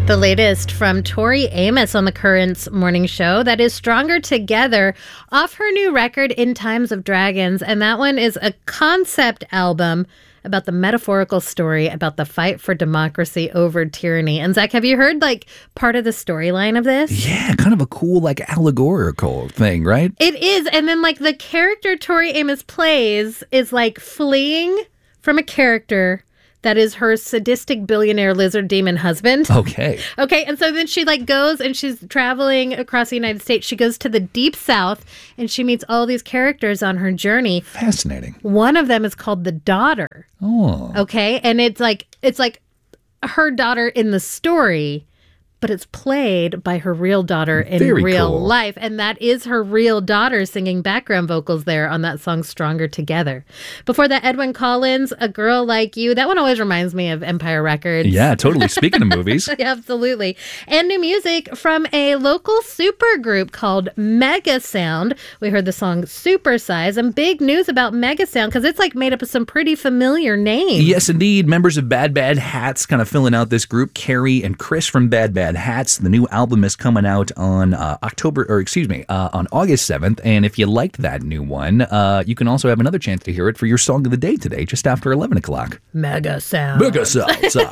The latest from Tori Amos on the Currents morning show. That is Stronger Together off her new record, In Times of Dragons. And that one is a concept album about the metaphorical story about the fight for democracy over tyranny. And Zach, have you heard part of the storyline of this? Yeah, kind of a cool allegorical thing, right? It is. And then the character Tori Amos plays is fleeing from a character that is her sadistic billionaire lizard demon husband. Okay. Okay, and so then she goes and she's traveling across the United States. She goes to the Deep South and she meets all these characters on her journey. Fascinating. One of them is called The Daughter. Oh. Okay, and it's like her daughter in the story, but it's played by her real daughter in real life. And that is her real daughter singing background vocals there on that song, Stronger Together. Before that, Edwyn Collins, A Girl Like You. That one always reminds me of Empire Records. Yeah, totally. Speaking of movies. Absolutely. And new music from a local super group called Mega Sound. We heard the song Supersize. And big news about Mega Sound because it's made up of some pretty familiar names. Yes, indeed. Members of Bad Bad Hats kind of filling out this group. Carrie and Chris from Bad Bad Hats. The new album is coming out on on August 7th. And if you liked that new one, you can also have another chance to hear it for your song of the day today, just after 11 o'clock. Mega Sound. Mega Sound.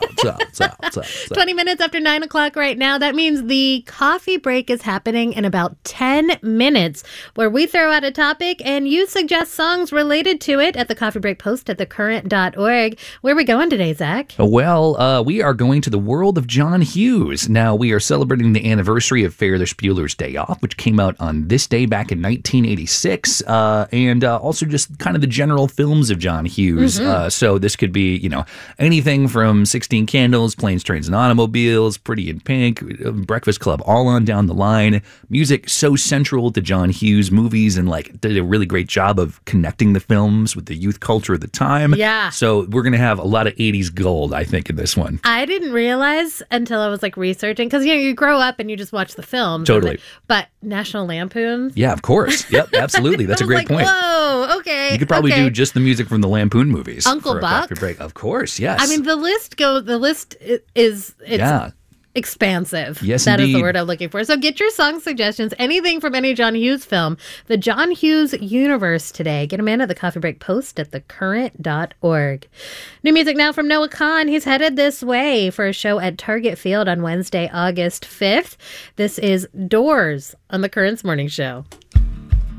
20 minutes after 9 o'clock right now. That means the coffee break is happening in about 10 minutes, where we throw out a topic and you suggest songs related to it at the Coffee Break post at thecurrent.org. Where are we going today, Zach? Well, we are going to the world of John Hughes. Now, we are celebrating the anniversary of Ferris Bueller's Day Off, which came out on this day back in 1986, and also just kind of the general films of John Hughes. So this could be, anything from 16 Candles, Planes, Trains, and Automobiles, Pretty in Pink, Breakfast Club, all on down the line. Music so central to John Hughes movies, and did a really great job of connecting the films with the youth culture of the time. Yeah. So we're going to have a lot of 80s gold, I think, in this one. I didn't realize until I was researching, because you grow up and you just watch the films. Totally. But National Lampoons? Yeah, of course. Yep, absolutely. That's a great point. Whoa, okay. You could probably do just the music from the Lampoon movies. Uncle Buck? Break. Of course, yes. I mean, the list is expansive. Yes, that indeed. is the word I'm looking for. So get your song suggestions, anything from any John Hughes film, the John Hughes universe today. Get them in at the Coffee Break post at thecurrent.org. New music now from Noah Kahan. He's headed this way for a show at Target Field on Wednesday, August 5th. This is Doors on the Currents Morning Show.